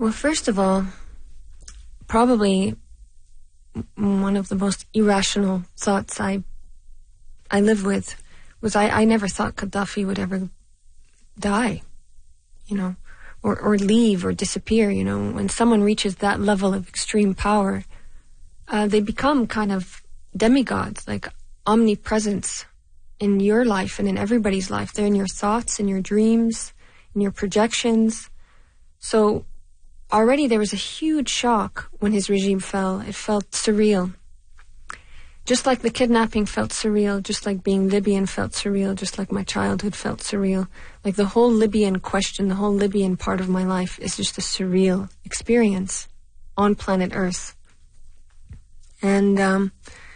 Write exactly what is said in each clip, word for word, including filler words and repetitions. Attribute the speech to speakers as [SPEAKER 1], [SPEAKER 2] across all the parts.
[SPEAKER 1] Well, first of all, probably one of the most irrational thoughts I I live with was I, I never thought Gaddafi would ever die, you know, or, or leave or disappear, you know. When someone reaches that level of extreme power, uh, they become kind of demigods, like omnipresence in your life and in everybody's life. They're in your thoughts, in your dreams, in your projections. So already there was a huge shock when his regime fell. It felt surreal. Just like the kidnapping felt surreal, just like being Libyan felt surreal, just like my childhood felt surreal. Like the whole Libyan question, the whole Libyan part of my life is just a surreal experience on planet Earth. And um,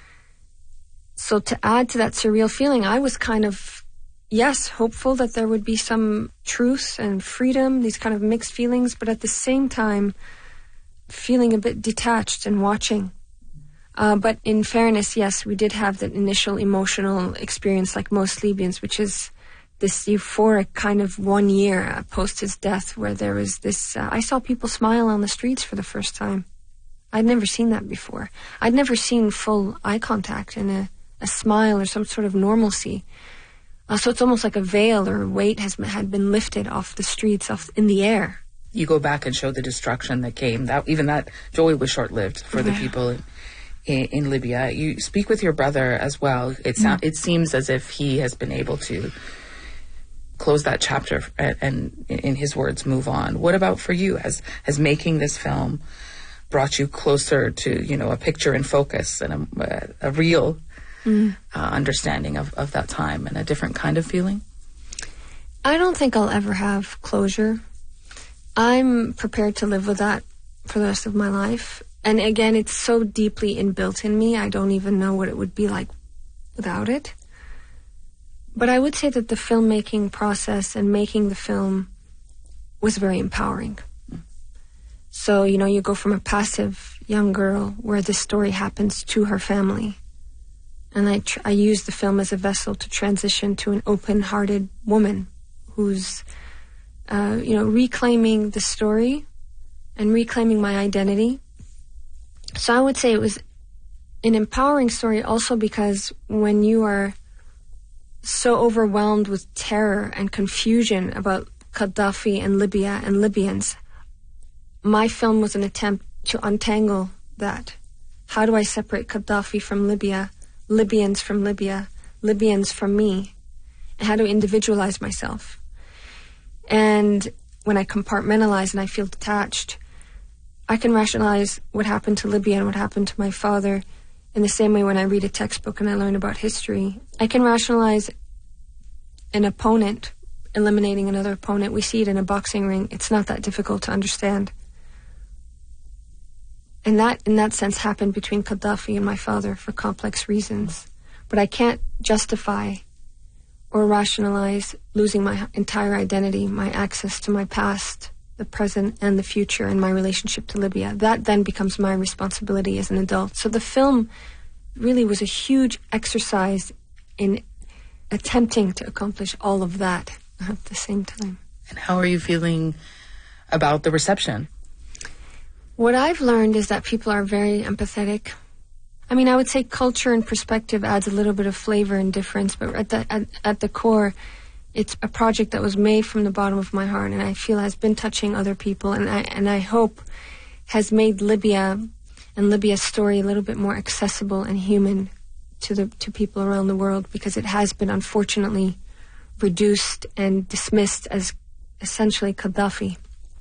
[SPEAKER 1] so to add to that surreal feeling, I was kind of, yes, hopeful that there would be some truth and freedom, these kind of mixed feelings, but at the same time, feeling a bit detached and watching. Uh, but in fairness, yes, we did have that initial emotional experience like most Libyans, which is this euphoric kind of one year uh, post his death where there was this, uh, I saw people smile on the streets for the first time. I'd never seen that before. I'd never seen full eye contact and a, a smile or some sort of normalcy. Uh, so it's almost like a veil or a weight has had been lifted off the streets, off in the air.
[SPEAKER 2] You go back and show the destruction that came. That even that joy was short-lived for yeah. the people in, in Libya. You speak with your brother as well. It sound, mm. it seems as if he has been able to close that chapter and, and, in his words, move on. What about for you? Has has making this film brought you closer to, you know, a picture in focus and a, a real mm. uh, understanding of, of that time and a different kind of feeling?
[SPEAKER 1] I don't think I'll ever have closure. I'm prepared to live with that for the rest of my life. And again, it's so deeply inbuilt in me, I don't even know what it would be like without it. But I would say that the filmmaking process and making the film was very empowering. So, you know, you go from a passive young girl where this story happens to her family. And I, tr- I use the film as a vessel to transition to an open-hearted woman who's, uh, you know, reclaiming the story and reclaiming my identity. So I would say it was an empowering story also because when you are so overwhelmed with terror and confusion about Gaddafi and Libya and Libyans, my film was an attempt to untangle that. How do I separate Gaddafi from Libya, Libyans from Libya, Libyans from me? And how to individualize myself? And when I compartmentalize and I feel detached, I can rationalize what happened to Libya and what happened to my father in the same way when I read a textbook and I learn about history. I can rationalize an opponent eliminating another opponent. We see it in a boxing ring. It's not that difficult to understand. And that, in that sense, happened between Gaddafi and my father for complex reasons. But I can't justify or rationalize losing my entire identity, my access to my past, the present and the future, and my relationship to Libya. That then becomes my responsibility as an adult. So the film really was a huge exercise in attempting to accomplish all of that at the same time.
[SPEAKER 2] And how are you feeling about the reception?
[SPEAKER 1] What I've learned is that people are very empathetic. I mean, I would say culture and perspective adds a little bit of flavor and difference, but at the, at, at the core, it's a project that was made from the bottom of my heart and I feel has been touching other people, and I and I hope has made Libya and Libya's story a little bit more accessible and human to the to people around the world, because it has been unfortunately reduced and dismissed as essentially Gaddafi.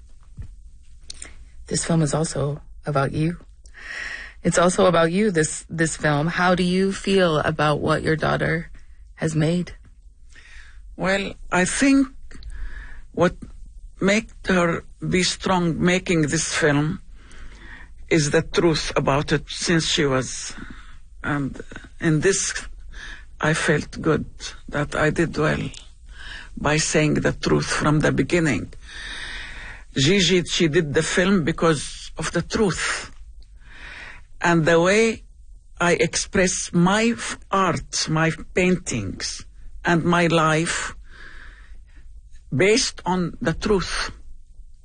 [SPEAKER 2] This film is also about you. It's also about you, this this film. How do you feel about what your daughter has made?
[SPEAKER 3] Well, I think what made her be strong making this film is the truth about it since she was... And in this, I felt good that I did well by saying the truth from the beginning. Gigi, she did the film because of the truth. And the way I express my art, my paintings, and my life based on the truth.